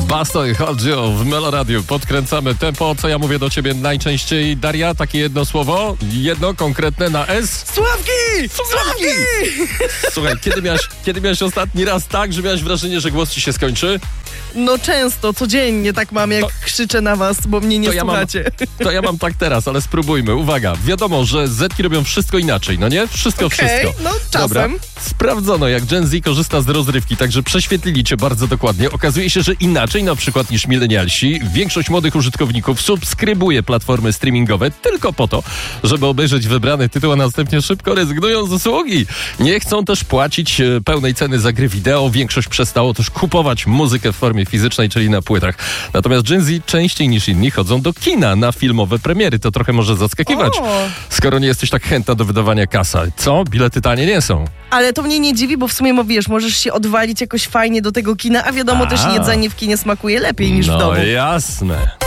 Basto i Holdzio w Meloradiu. Podkręcamy tempo. Co ja mówię do ciebie najczęściej, Daria? Takie jedno słowo? Jedno konkretne na S? Słuchawki! Słuchaj, kiedy miałeś ostatni raz tak, że miałeś wrażenie, że głos ci się skończy? No często, codziennie tak mam, jak krzyczę na was, bo mnie nie słuchacie. To ja mam tak teraz, ale spróbujmy. Uwaga, wiadomo, że Zetki robią wszystko inaczej, no nie? Wszystko. No czasem. Dobra. Sprawdzono, jak Gen Z korzysta z rozrywki, także prześwietlili cię bardzo dokładnie. Okazuje się, że inaczej na przykład niż milenialsi, większość młodych użytkowników subskrybuje platformy streamingowe tylko po to, żeby obejrzeć wybrany tytuł, a następnie szybko rezygnują z usługi. Nie chcą też płacić pełnej ceny za gry wideo. Większość przestało też kupować muzykę w formie fizycznej, czyli na płytach. Natomiast Gen Z częściej niż inni chodzą do kina na filmowe premiery. To trochę może zaskakiwać, skoro nie jesteś tak chętna do wydawania kasa. Co? Bilety tanie nie są. Ale to mnie nie dziwi, bo w sumie, wiesz, możesz się odwalić jakoś fajnie do tego kina, a wiadomo też jedzenie w kinie smakuje lepiej niż w domu. No jasne.